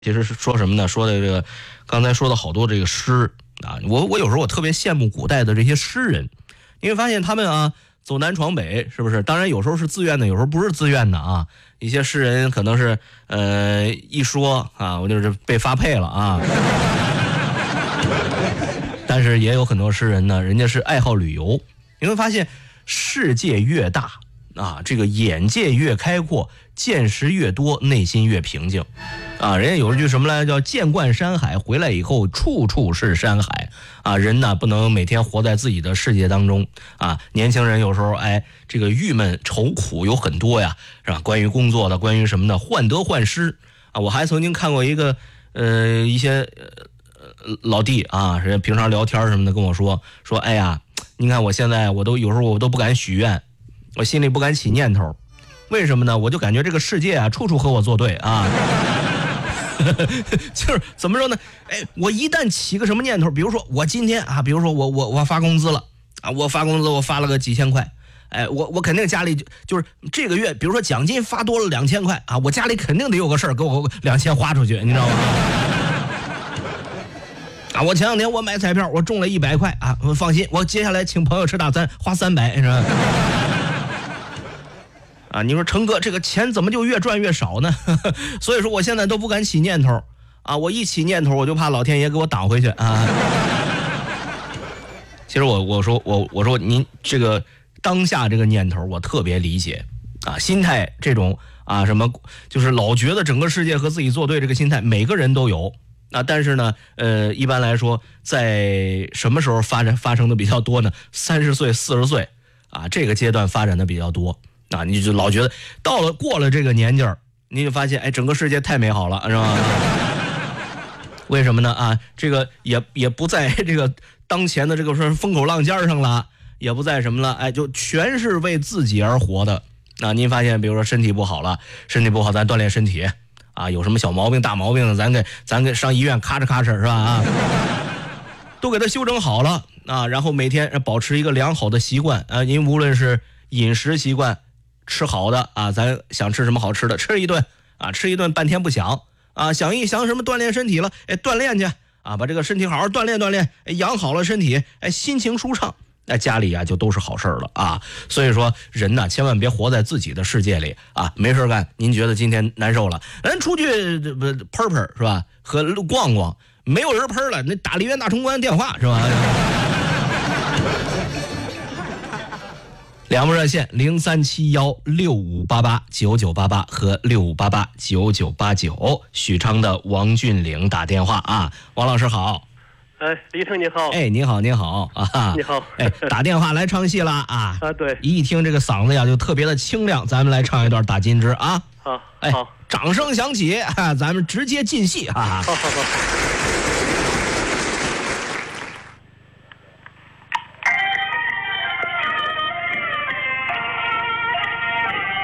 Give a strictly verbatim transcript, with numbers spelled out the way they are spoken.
其实是说什么呢？说的这个，刚才说的好多这个诗啊，我我有时候我特别羡慕古代的这些诗人，你会发现他们啊走南闯北，是不是？当然有时候是自愿的，有时候不是自愿的啊。一些诗人可能是呃一说啊，我就是被发配了啊。但是也有很多诗人呢，人家是爱好旅游。你会发现，世界越大啊，这个眼界越开阔，见识越多，内心越平静。啊，人家有一句什么来着？叫见惯山海，回来以后处处是山海。啊，人呢不能每天活在自己的世界当中啊。年轻人有时候哎，这个郁闷愁苦有很多呀，是吧？关于工作的，关于什么的，患得患失啊。我还曾经看过一个呃一些呃老弟啊，人家平常聊天什么的跟我说说，哎呀，你看我现在我都有时候我都不敢许愿，我心里不敢起念头，为什么呢？我就感觉这个世界啊，处处和我作对啊。就是怎么说呢？哎，我一旦起个什么念头，比如说我今天啊，比如说我我我发工资了啊，我发工资我发了个几千块，哎，我我肯定家里就就是这个月，比如说奖金发多了两千块啊，我家里肯定得有个事儿给我两千花出去，你知道吗？啊，我前两天我买彩票，我中了一百块啊，我放心，我接下来请朋友吃大餐花三百，是吧？啊，你说成哥这个钱怎么就越赚越少呢？所以说我现在都不敢起念头啊，我一起念头我就怕老天爷给我挡回去啊。其实我我说我我说您这个当下这个念头我特别理解啊，心态这种啊什么就是老觉得整个世界和自己作对这个心态，每个人都有啊。但是呢，呃，一般来说，在什么时候发展发生的比较多呢？三十岁、四十岁啊，这个阶段发展的比较多。啊，你就老觉得到了过了这个年纪儿，你就发现，哎，整个世界太美好了，是吧？为什么呢？啊，这个也也不在这个当前的这个说风口浪尖上了，也不在什么了，哎，就全是为自己而活的。啊，您发现，比如说身体不好了，身体不好，咱锻炼身体啊，有什么小毛病、大毛病，咱给咱给上医院咔哧咔哧，是吧？啊，都给他修整好了啊，然后每天保持一个良好的习惯啊，您无论是饮食习惯。吃好的啊，咱想吃什么好吃的，吃一顿啊，吃一顿半天不想啊，想一想什么锻炼身体了，哎，锻炼去啊，把这个身体好好锻炼锻炼，哎，养好了身体，哎，心情舒畅，在家里啊就都是好事了啊。所以说人呢，千万别活在自己的世界里啊，没事干，您觉得今天难受了，人出去不喷喷是吧？和逛逛，没有人喷了，那打梨园大冲关电话是吧？两部热线零三七幺六五八八九九八八和六五八八九九八九，许昌的王俊岭打电话啊，王老师好。 哎，李成你好。 哎，你好，你好啊。 你好。 哎，打电话来唱戏了啊。 啊，对。 一听这个嗓子呀，就特别的清亮，咱们来唱一段打金枝啊。 好。 哎， 好， 掌声响起啊，咱们直接进戏啊。 好好好。